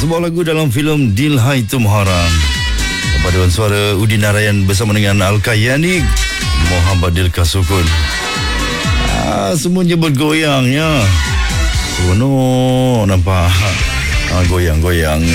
Sebuah lagu dalam filem Dilhai Tumharan. Paduan suara Udin Narayan bersama dengan Al-Kayani, Muhammad Dilka Sukun. Semuanya bergoyang ya. Seronok nampak. Goyang-goyang.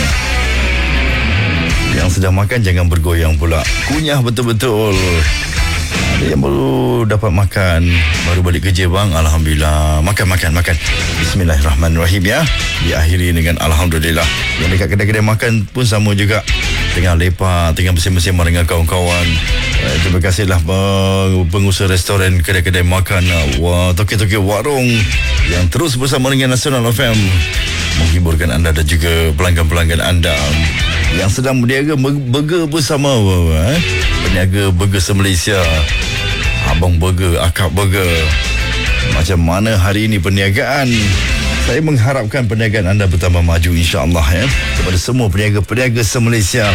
Yang sedang makan jangan bergoyang pula. Kunyah betul-betul. Ada yang baru dapat makan, baru balik kerja bang, alhamdulillah. Makan. Bismillahirrahmanirrahim ya. Diakhiri dengan alhamdulillah. Yang dekat kedai-kedai makan pun sama juga. Tengah lepak, tengah bersama-sama dengan kawan-kawan. Terima kasihlah pengusaha restoran, kedai-kedai makan, toke-toke warung yang terus bersama dengan Nasional FM menghiburkan anda dan juga pelanggan-pelanggan anda yang sedang berniaga burger bersama peniaga burger se-Malaysia, Abang Burger, Akak Burger. Macam mana hari ini perniagaan? Saya mengharapkan perniagaan anda bertambah maju insya-Allah ya. Kepada semua peniaga-peniaga se-Malaysia.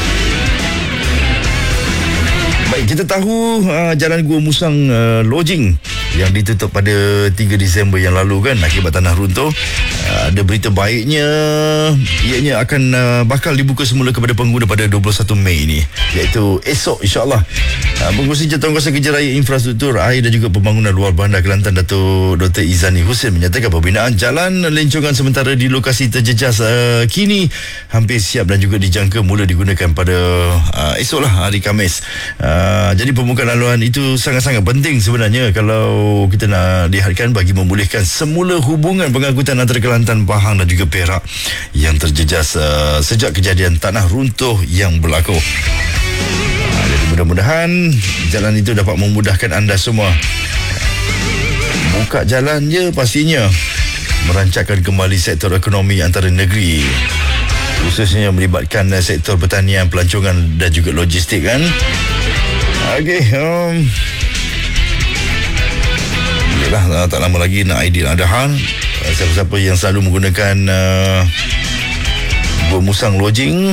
Baik, kita tahu Jalan Gua Musang Lodging yang ditutup pada 3 Disember yang lalu kan akibat tanah runtuh. Ada berita baiknya, ianya akan bakal dibuka semula kepada pengguna pada 21 Mei ini, iaitu esok insya-Allah. Pengurusi Jawatankuasa Kerja Raya Infrastruktur Air dan juga Pembangunan Luar Bandar Kelantan, Dato' Dr. Izani Hussein menyatakan pembinaan jalan lencongan sementara di lokasi terjejas kini hampir siap dan juga dijangka mula digunakan pada esoklah hari Khamis. Jadi pembukaan laluan itu sangat-sangat penting sebenarnya kalau kita nak lihatkan bagi memulihkan semula hubungan pengangkutan antara Kelantan, Pahang dan juga Perak yang terjejas sejak kejadian tanah runtuh yang berlaku. Jadi mudah-mudahan jalan itu dapat memudahkan anda semua. Buka jalan je pastinya merancangkan kembali sektor ekonomi antara negeri, khususnya melibatkan sektor pertanian, pelancongan dan juga logistik kan. Okey, tak lama lagi nak Aidil Adha. Siapa-siapa yang selalu menggunakan Gua Musang Lodging